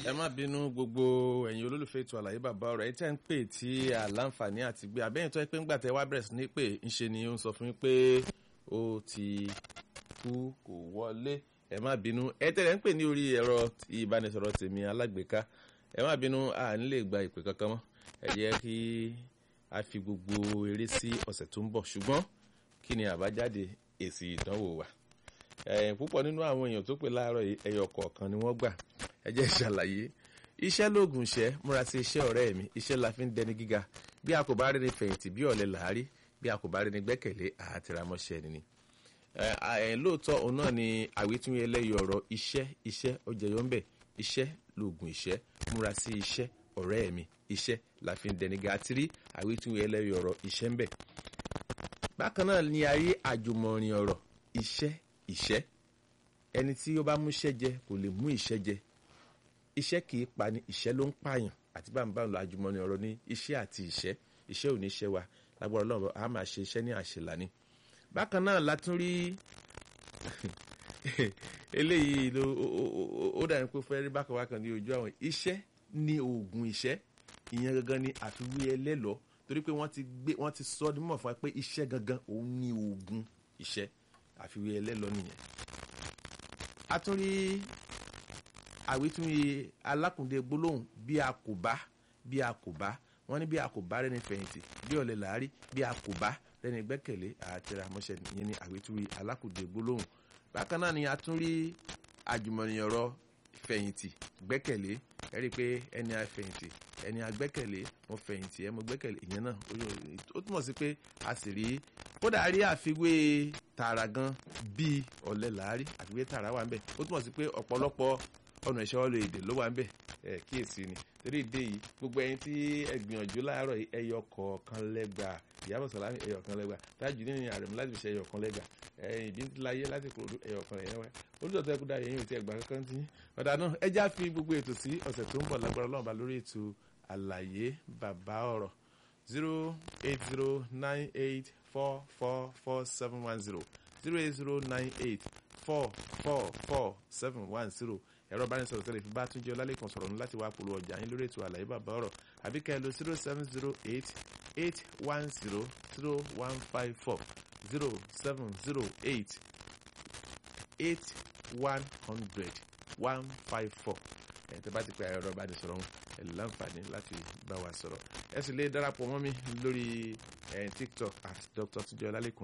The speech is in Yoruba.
ẹ má bínú gbogbo ẹ̀yin olólùfẹ́ ètò àlàyé bàbá ọ̀rọ̀ ẹ tẹ́ ń pè tí àlàǹfààní àti gbé abẹ́yìn tó yẹ pé ńgbà tẹ́ wá bẹ̀rẹ̀ sí ní pè ń ṣe ni ó ń sọ fún yín pé ó ti kú kò wọlé ẹ má bínú ẹ tẹ́lẹ̀ ń pè ní orí ẹ̀rọ ìbánisọ̀rọ̀ tèmi alágbèéká ẹ má bínú a ní lè gba ìpè kankan mọ́ ẹ jẹ́ kí a fi gbogbo eré sí ọ̀sẹ̀ tó ń bọ̀ ṣùgbọ́n kí ni àbájáde èsì ìdánwò wa púpọ̀ nínú àwọn èèyàn tó pè láàárọ̀ ẹyọ kọ̀ọ̀kan ni wọ́n gbà ẹ jẹ́ ṣàlàyé iṣẹ́ lóògùn iṣẹ́ múra sí iṣẹ́ ọ̀rẹ́ mi iṣẹ́ la fi ń dẹni gíga bí a kò bá rí ni fẹ̀yìntì bí ọ̀lẹ làárí bí a kò bá rí ni gbẹ́kẹ̀lé àtìrámọ́ṣẹ́ ni lóòótọ́ òun náà ni àwítúnyẹ ẹlẹ́yọ ọ̀rọ̀ iṣẹ́ ó jẹyọ ńbẹ̀ iṣẹ́ lóògùn iṣẹ́ múra sí iṣẹ́ ọ̀rẹ́ mi iṣẹ́ la fi ń dẹni gíga àti rí àwítúnyẹ ẹlẹ́yọ ọ̀rọ̀ iṣẹ́ ńbẹ̀ bákan náà ni a rí àjùmọ̀rìn ọ̀rọ̀ iṣẹ́ ẹni tí ó bá mú iṣẹ́ jẹ kò lè mú iṣẹ́ jẹ iṣẹ́ kì í pa ni iṣẹ́ ló ń pààyàn àti báńbá ń lo àjùmọ̀rìn ọ̀rọ̀ ní iṣẹ́ àti iṣẹ́ ò ní ṣe wa lágbára Ọlọ́run a máa ṣe iṣẹ́ ní àṣelà ni bákan náà látún rí eléyìí ó dàbí pé fẹ́ẹ́ rí bákan wákan ní ojú àwọn iṣẹ́ ní oògùn iṣẹ́ ìyẹn gangan ni àfiwé ẹlẹ́lọ́ torí pé wọ́n ti sọ ọ́ ní mọ̀ fún wa pé iṣẹ́ gangan òun ní oògùn iṣẹ́ àfiwé ẹlẹ́lọ́ nìyẹn a tún rí àwítúnyẹ alákùndé gbólóhùn bí a kò bá wọ́n ní bí a kò bá rẹ́ni fẹ̀yìntì bí ọ̀lẹ làárí bí a kò bá rẹ́ni gbẹ́kẹ̀lé àtẹ̀rámọ́ṣẹ́ ìyẹn ní àwítúnyẹ alákùndé gbólóhùn bákan náà ni a tún rí àjùmọ̀rìn ọ̀rọ̀ fẹ̀yìntì gbẹ́kẹ̀lé ẹ rí i pé ẹni àfẹ̀yìntì ẹni àgbẹ́kẹ̀lé mo fẹ̀yìntì ẹ mo gbẹ́kẹ̀lé ìyẹn náà ó túmọ̀ sí pé a sì rí kódà rí àfiwé tààrà gan bíi ọ̀lẹ làárí àfiwé tààrà wà ń bẹ̀ ó túmọ̀ sí pé ọ̀pọ̀lọpọ̀ ọ̀nà ìṣẹ́ ọ̀lẹ̀ èdè ló wà ń bẹ̀ kíyèsí ni torí ìdí yìí gbogbo ẹyin tí ẹ gbìyànjú láàárọ̀ ẹyọ kọ̀ọ̀kan lẹ́gbàá Ìyábọ̀ Sàlámì ẹyọ kan lẹ́gbàá Tajudeen ní Àrẹ̀mú láti fi ṣe ẹyọ kan lẹ́gbàá Ìbíntúláyé láti kúrò ẹyọ kan ẹ̀yẹ́wá olùdókòtò ẹkú dáre yẹn ò tí ẹ gbà kankan tí ọ̀dà náà ẹ já fi gbogbo ètò sí ọ̀sẹ̀ tó ń bọ̀ lágbára Ọlọ́run bá lórí ètò àlàyé bàbá ọ̀rọ̀ 08098444710 08098444710 ẹ̀rọ ìbánisọ̀rọ̀ tẹ́lẹ̀ fi bá Túnjí Ọlálẹ́kan sọ̀rọ̀ ní láti wá polówó ọjà yín lórí ètò àlàyé bàbá ọ̀rọ̀ àbí kẹ́ ẹ lo 07088100154 07088100154 tẹ́ bá ti pe ẹ̀rọ ìbánisọ̀rọ̀ wọn ẹ lè láǹfààní láti bá wa sọ̀rọ̀ ẹ sì lè darapọ̀ mọ́ mi lórí TikTok @Dr. Túnjí Ọlálẹ́kan.